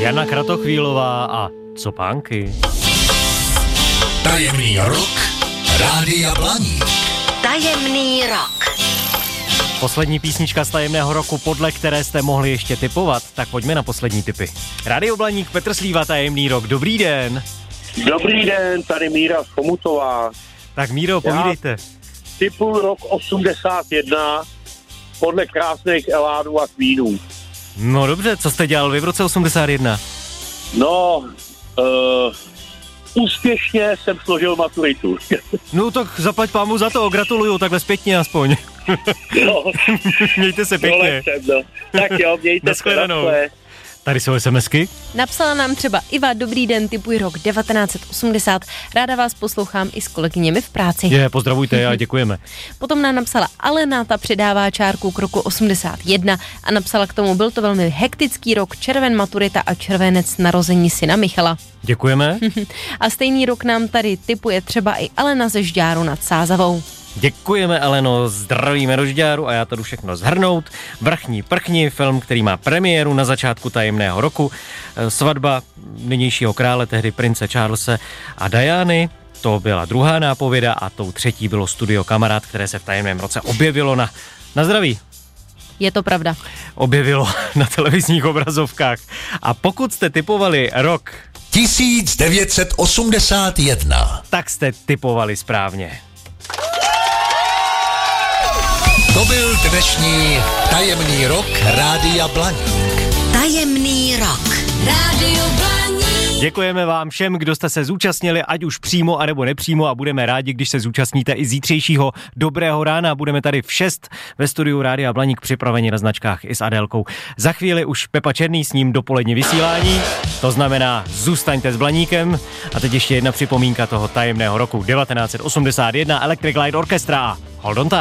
Jana Kratochvílová a Copánky. Tajemný rok Rádia Blaník. Tajemný rok. Poslední písnička z tajemného roku, podle které jste mohli ještě tipovat, tak pojďme na poslední tipy. Rádio Blaník, Petr Slíva, Tajemný rok, dobrý den. Dobrý den, tady Míra z Chomutová. Tak Míro, povídejte. Tipuju rok 81 podle krásných Elánů a Queenů. No dobře, co jste dělal vy v roce 81? No, úspěšně jsem složil maturitu. No tak zaplať pámu za to, gratuluju, takhle zpětně aspoň. No, Mějte se pěkně. Tak jo, mějte se. Tady jsou SMSky. Napsala nám třeba Iva, dobrý den, tipuji rok 1980. Ráda vás poslouchám i s kolegyněmi v práci. Pozdravujte a děkujeme. Potom nám napsala Alena, ta přidává čárku k roku 81 a napsala k tomu, byl to velmi hektický rok, červen maturita a červenec narození syna Michala. Děkujeme. A stejný rok nám tady tipuje třeba i Alena ze Žďáru nad Sázavou. Děkujeme, Aleno, zdravíme do Žďáru a já to jdu všechno zhrnout. Vrchní prchni, film, který má premiéru na začátku tajemného roku. Svatba nynějšího krále, tehdy prince Charlese a Diany. To byla druhá nápověda a tou třetí bylo Studio Kamarád, které se v tajemném roce objevilo na zdraví. Je to pravda. Objevilo na televizních obrazovkách. A pokud jste tipovali rok 1981, tak jste tipovali správně. to byl dnešní Tajemný rok Rádia Blaník. Tajemný rok. Rádio Blaník. Děkujeme vám všem, kdo jste se zúčastnili, ať už přímo, anebo nepřímo, a budeme rádi, když se zúčastníte i zítřejšího dobrého rána. Budeme tady v 6 ve studiu Rádia Blaník připraveni na značkách i s Adélkou. Za chvíli už Pepa Černý, s ním dopolední vysílání, to znamená zůstaňte s Blaníkem. A teď ještě jedna připomínka toho tajemného roku 1981, Electric Light Orchestra. Hold on tight.